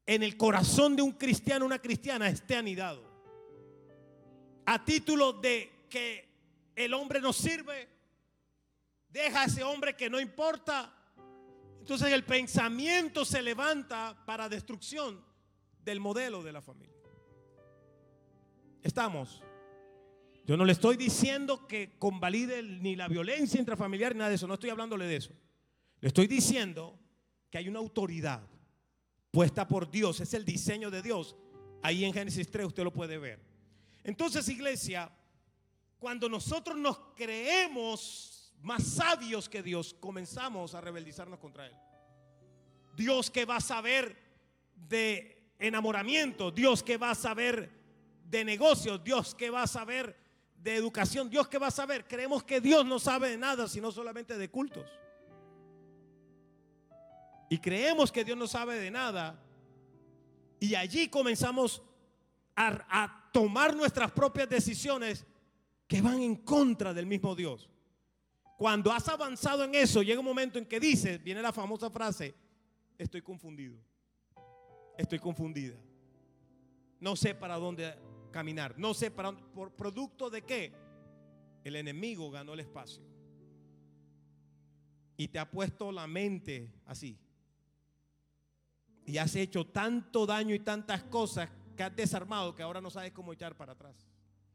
en el corazón de un cristiano, una cristiana, esté anidado. A título de que el hombre no sirve, deja a ese hombre que no importa. Entonces el pensamiento se levanta para destrucción del modelo de la familia. ¿Estamos? Yo no le estoy diciendo que convalide ni la violencia intrafamiliar ni nada de eso. No estoy hablándole de eso. Le estoy diciendo que hay una autoridad puesta por Dios. Es el diseño de Dios. Ahí en Génesis 3 usted lo puede ver. Entonces, iglesia, cuando nosotros nos creemos más sabios que Dios, comenzamos a rebeldizarnos contra Él. Dios que va a saber de enamoramiento, Dios que va a saber de negocios, Dios que va a saber de educación, Dios que va a saber. Creemos que Dios no sabe de nada, sino solamente de cultos. Y creemos que Dios no sabe de nada. Y allí comenzamos a tomar nuestras propias decisiones que van en contra del mismo Dios. Cuando has avanzado en eso, llega un momento en que dices, viene la famosa frase: estoy confundido, estoy confundida, no sé para dónde caminar, no sé para dónde. ¿Por producto de qué? El enemigo ganó el espacio y te ha puesto la mente así, y has hecho tanto daño y tantas cosas que has desarmado que ahora no sabes cómo echar para atrás.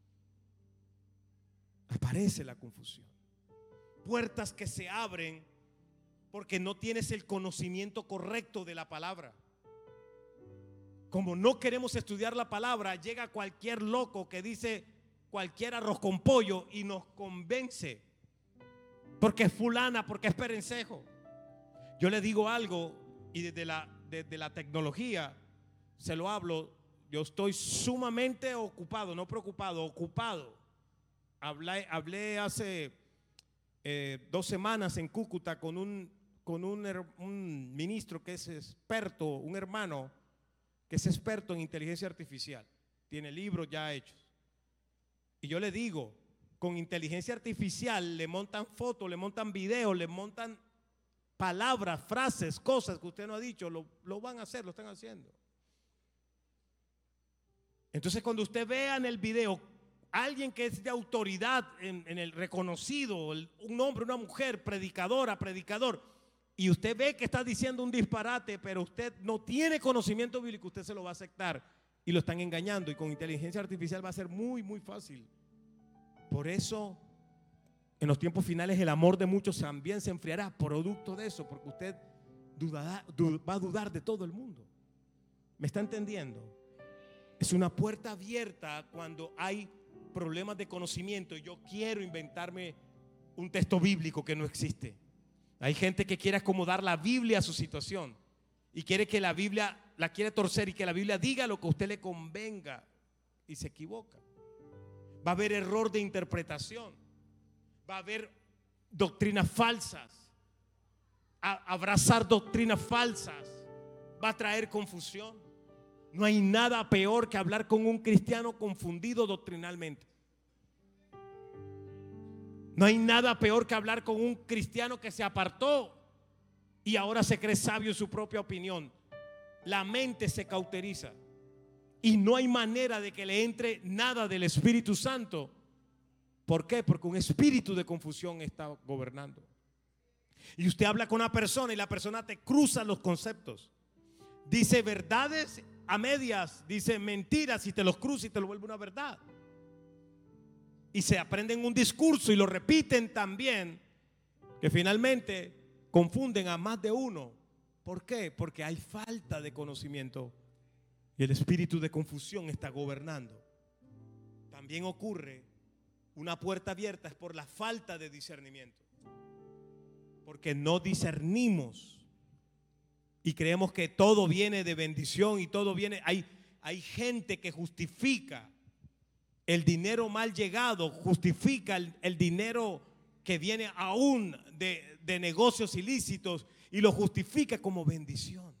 Aparece la confusión, puertas que se abren porque no tienes el conocimiento correcto de la palabra. Como no queremos estudiar la palabra, llega cualquier loco que dice cualquier arroz con pollo y nos convence porque es fulana, porque es perencejo. Yo le digo algo, y desde la tecnología se lo hablo. Yo estoy sumamente ocupado, no preocupado, ocupado. Hablé hace 2 semanas en Cúcuta con un ministro que es experto, un hermano que es experto en inteligencia artificial. Tiene libros ya hechos. Y yo le digo, con inteligencia artificial le montan fotos, le montan videos, le montan palabras, frases, cosas que usted no ha dicho, lo van a hacer, lo están haciendo. Entonces, cuando usted vea en el video alguien que es de autoridad en el reconocido, un hombre, una mujer, predicadora, predicador, y usted ve que está diciendo un disparate, pero usted no tiene conocimiento bíblico, usted se lo va a aceptar y lo están engañando. Y con inteligencia artificial va a ser muy, muy fácil. Por eso, en los tiempos finales, el amor de muchos también se enfriará producto de eso, porque usted va a dudar de todo el mundo. ¿Me está entendiendo? Es una puerta abierta cuando hay problemas de conocimiento y yo quiero inventarme un texto bíblico que no existe. Hay gente que quiere acomodar la Biblia a su situación y quiere que la Biblia la quiere torcer y que la Biblia diga lo que a usted le convenga, y se equivoca. Va a haber error de interpretación, va a haber doctrinas falsas. Abrazar doctrinas falsas va a traer confusión. No hay nada peor que hablar con un cristiano confundido doctrinalmente. No hay nada peor que hablar con un cristiano que se apartó y ahora se cree sabio en su propia opinión. La mente se cauteriza y no hay manera de que le entre nada del Espíritu Santo. ¿Por qué? Porque un espíritu de confusión está gobernando. Y usted habla con una persona y la persona te cruza los conceptos. Dice verdades a medias, dice mentiras y te los cruza y te lo vuelve una verdad. Y se aprenden un discurso y lo repiten también, que finalmente confunden a más de uno. ¿Por qué? Porque hay falta de conocimiento y el espíritu de confusión está gobernando. También ocurre una puerta abierta es por la falta de discernimiento, porque no discernimos y creemos que todo viene de bendición y todo viene. Hay gente que justifica el dinero mal llegado, justifica el dinero que viene aún de negocios ilícitos y lo justifica como bendición,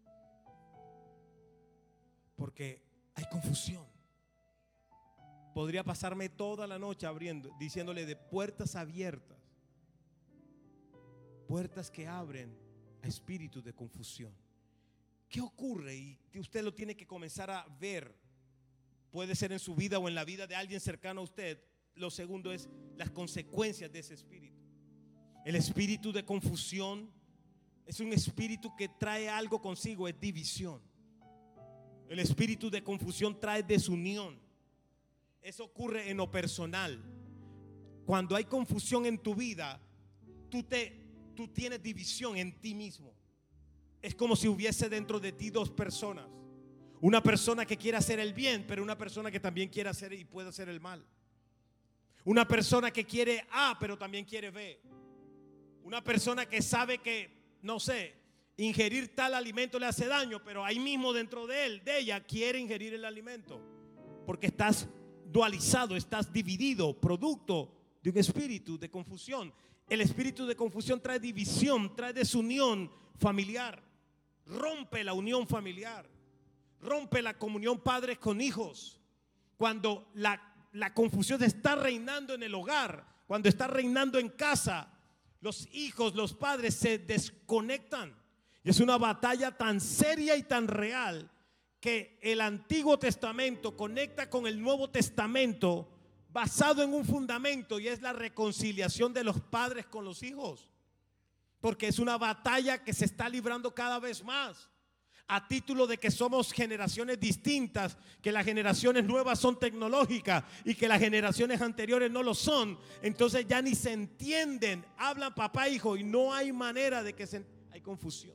porque hay confusión. Podría pasarme toda la noche diciéndole de puertas abiertas, puertas que abren a espíritus de confusión, ¿qué ocurre? Y usted lo tiene que comenzar a ver. Puede ser en su vida o en la vida de alguien cercano a usted. Lo segundo es las consecuencias de ese espíritu. El espíritu de confusión es un espíritu que trae algo consigo, es división. El espíritu de confusión trae desunión. Eso ocurre en lo personal. Cuando hay confusión en tu vida, tú tienes división en ti mismo. Es como si hubiese dentro de ti dos personas. Una persona que quiere hacer el bien, pero una persona que también quiere hacer y puede hacer el mal. Una persona que quiere A, pero también quiere B. Una persona que sabe que, no sé, ingerir tal alimento le hace daño, pero ahí mismo dentro de él, de ella, quiere ingerir el alimento. Porque estás dualizado, estás dividido, producto de un espíritu de confusión. El espíritu de confusión trae división, trae desunión familiar. Rompe la unión familiar. Rompe la comunión padres con hijos. Cuando la confusión está reinando en el hogar, cuando está reinando en casa, los hijos, los padres se desconectan. Y es una batalla tan seria y tan real que el Antiguo Testamento conecta con el Nuevo Testamento basado en un fundamento, y es la reconciliación de los padres con los hijos. Porque es una batalla que se está librando cada vez más. A título de que somos generaciones distintas, que las generaciones nuevas son tecnológicas y que las generaciones anteriores no lo son, entonces ya ni se entienden, hablan papá e hijo y no hay manera de que hay confusión.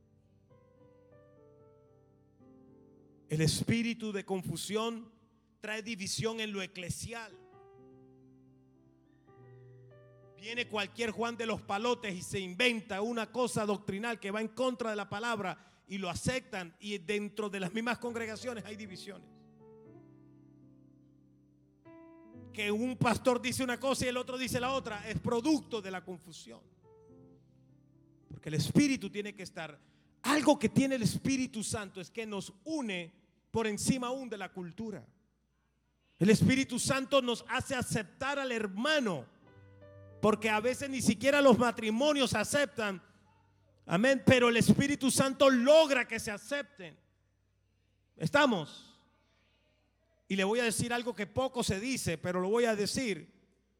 El espíritu de confusión trae división en lo eclesial. Viene cualquier Juan de los Palotes y se inventa una cosa doctrinal que va en contra de la palabra y lo aceptan, y dentro de las mismas congregaciones hay divisiones. Que un pastor dice una cosa y el otro dice la otra, es producto de la confusión. Porque el espíritu tiene que estar. Algo que tiene el Espíritu Santo es que nos une por encima aún de la cultura. El Espíritu Santo nos hace aceptar al hermano, porque a veces ni siquiera los matrimonios aceptan. Amén, pero el Espíritu Santo logra que se acepten. ¿Estamos? Y le voy a decir algo que poco se dice, pero lo voy a decir.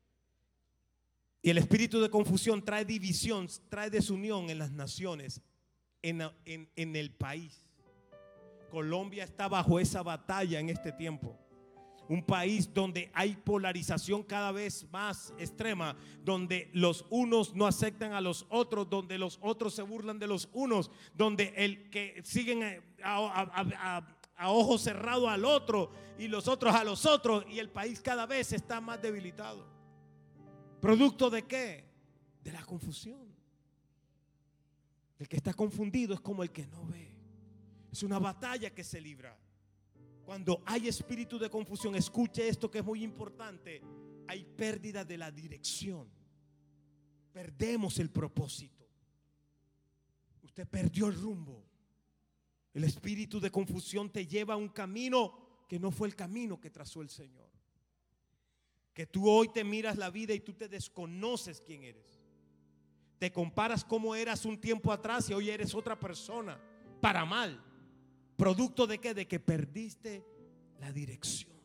Y el espíritu de confusión trae división, trae desunión en las naciones, en el país. Colombia está bajo esa batalla en este tiempo. Un país donde hay polarización cada vez más extrema, donde los unos no aceptan a los otros, donde los otros se burlan de los unos, donde el que siguen a ojos cerrados al otro y los otros a los otros, y el país cada vez está más debilitado. ¿Producto de qué? De la confusión. El que está confundido es como el que no ve. Es una batalla que se libra. Cuando hay espíritu de confusión, escuche esto que es muy importante, hay pérdida de la dirección. Perdemos el propósito. Usted perdió el rumbo. El espíritu de confusión te lleva a un camino que no fue el camino que trazó el Señor. Que tú hoy te miras la vida y tú te desconoces quién eres. Te comparas cómo eras un tiempo atrás y hoy eres otra persona, para mal. ¿Producto de qué? De que perdiste la dirección.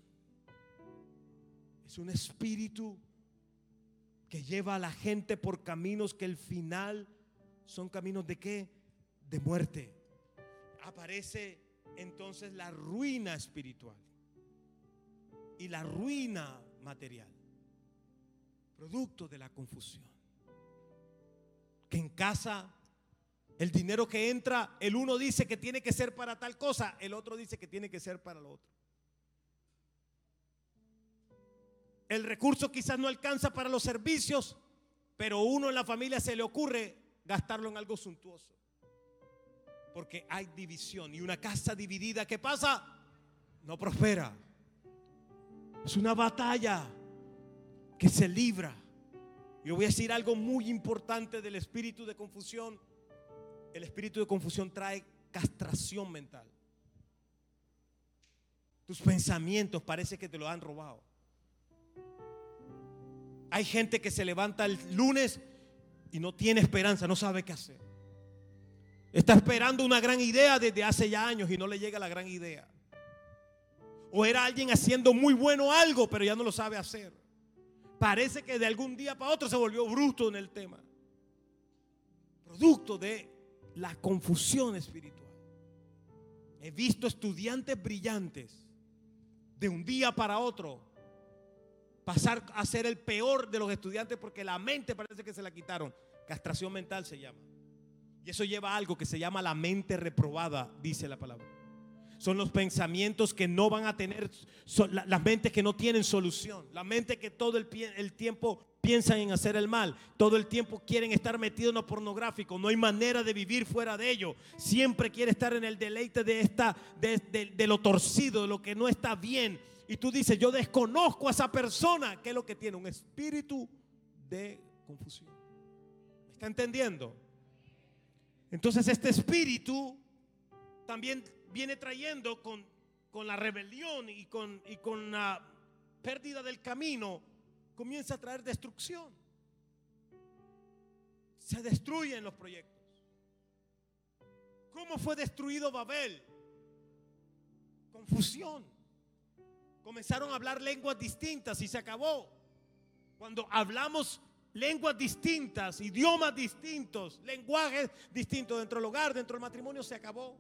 Es un espíritu que lleva a la gente por caminos que al final son caminos de qué? De muerte. Aparece entonces la ruina espiritual y la ruina material, producto de la confusión. Que en casa el dinero que entra, el uno dice que tiene que ser para tal cosa, el otro dice que tiene que ser para lo otro. El recurso quizás no alcanza para los servicios, pero uno en la familia se le ocurre gastarlo en algo suntuoso. Porque hay división, y una casa dividida, ¿qué pasa? No prospera. Es una batalla que se libra. Y le voy a decir algo muy importante del espíritu de confusión. El espíritu de confusión trae castración mental. Tus pensamientos parece que te lo han robado. Hay gente que se levanta el lunes y no tiene esperanza, no sabe qué hacer. Está esperando una gran idea desde hace ya años y no le llega la gran idea. O era alguien haciendo muy bueno algo, pero ya no lo sabe hacer. Parece que de algún día para otro se volvió bruto en el tema. Producto de la confusión espiritual. He visto estudiantes brillantes de un día para otro pasar a ser el peor de los estudiantes porque la mente parece que se la quitaron. Castración mental se llama. Y eso lleva a algo que se llama la mente reprobada, dice la palabra. Son los pensamientos que no van a tener, las mentes que no tienen solución. La mente que todo el tiempo piensan en hacer el mal. Todo el tiempo quieren estar metidos en lo pornográfico. No hay manera de vivir fuera de ello. Siempre quiere estar en el deleite de lo torcido, de lo que no está bien. Y tú dices, yo desconozco a esa persona. ¿Qué es lo que tiene? Un espíritu de confusión. ¿Me está entendiendo? Entonces este espíritu también viene trayendo con la rebelión y con la pérdida del camino, comienza a traer destrucción. Se destruyen los proyectos. ¿Cómo fue destruido Babel? Confusión. Comenzaron a hablar lenguas distintas y se acabó. Cuando hablamos lenguas distintas, idiomas distintos, lenguajes distintos dentro del hogar, dentro del matrimonio, se acabó.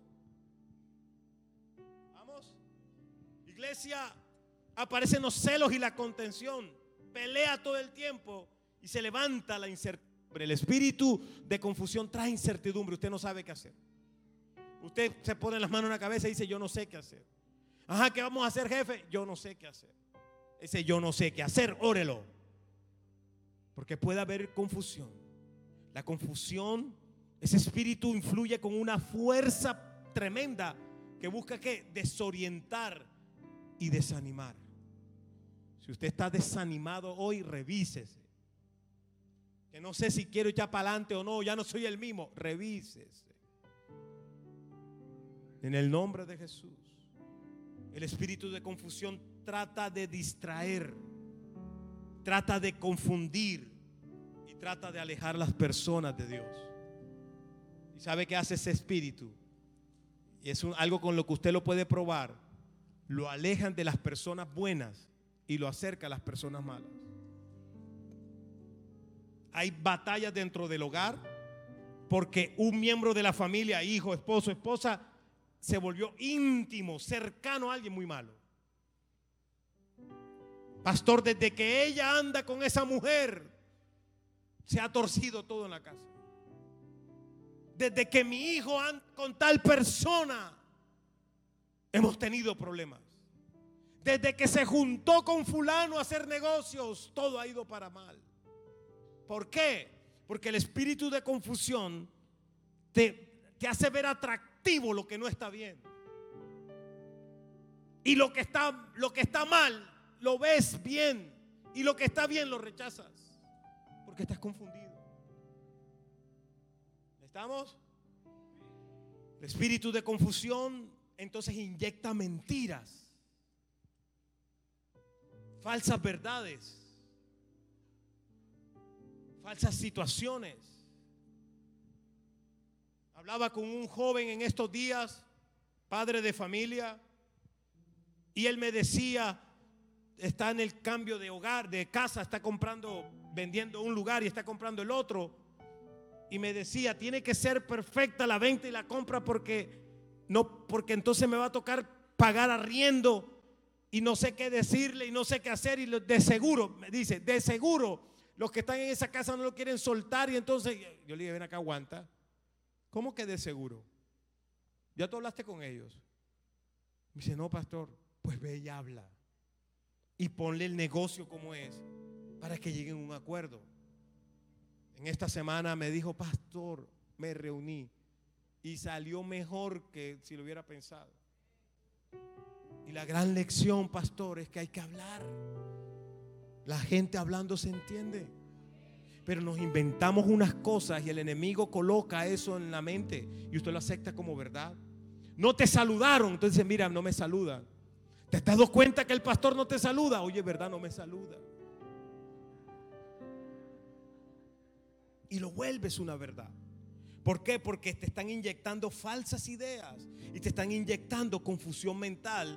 Vamos. Iglesia, aparecen los celos y la contención. Pelea todo el tiempo y se levanta la incertidumbre. El espíritu de confusión trae incertidumbre. Usted no sabe qué hacer. Usted se pone las manos en la cabeza y dice, yo no sé qué hacer. Ajá, ¿qué vamos a hacer, jefe? Yo no sé qué hacer. Ese yo no sé qué hacer, órelo. Porque puede haber confusión. La confusión, ese espíritu influye con una fuerza tremenda que busca ¿qué? Desorientar y desanimar. Si usted está desanimado hoy, revísese. Que no sé si quiero echar para adelante o no, ya no soy el mismo, revísese. En el nombre de Jesús. El espíritu de confusión trata de distraer, trata de confundir y trata de alejar a las personas de Dios. ¿Y sabe qué hace ese espíritu? Y es algo con lo que usted lo puede probar. Lo alejan de las personas buenas y lo acerca a las personas malas. Hay batallas dentro del hogar porque un miembro de la familia, hijo, esposo, esposa, se volvió íntimo, cercano a alguien muy malo. Pastor, desde que ella anda con esa mujer, se ha torcido todo en la casa. Desde que mi hijo anda con tal persona, hemos tenido problemas. Desde que se juntó con fulano a hacer negocios, todo ha ido para mal. ¿Por qué? Porque el espíritu de confusión te hace ver atractivo lo que no está bien. Y lo que está mal lo ves bien, y lo que está bien lo rechazas porque estás confundido. ¿Estamos? El espíritu de confusión entonces inyecta mentiras, falsas verdades, falsas situaciones. Hablaba con un joven en estos días, padre de familia, y él me decía, está en el cambio de hogar, de casa, está vendiendo un lugar y está comprando el otro. Y me decía, tiene que ser perfecta la venta y la compra porque entonces me va a tocar pagar arriendo y no sé qué decirle y no sé qué hacer. Y de seguro, me dice, de seguro los que están en esa casa no lo quieren soltar. Y entonces yo le dije, ven acá, aguanta. ¿Cómo que de seguro? ¿Ya tú hablaste con ellos? Me dice, no, pastor. Pues ve y habla y ponle el negocio como es para que lleguen a un acuerdo. En esta semana me dijo, pastor, me reuní y salió mejor que si lo hubiera pensado. Y la gran lección, pastor, es que hay que hablar. La gente hablando se entiende. Pero nos inventamos unas cosas y el enemigo coloca eso en la mente y usted lo acepta como verdad. No te saludaron, entonces mira, no me saludan. ¿Te has dado cuenta que el pastor no te saluda? Oye, verdad, no me saluda. Y lo vuelves una verdad. ¿Por qué? Porque te están inyectando falsas ideas y te están inyectando confusión mental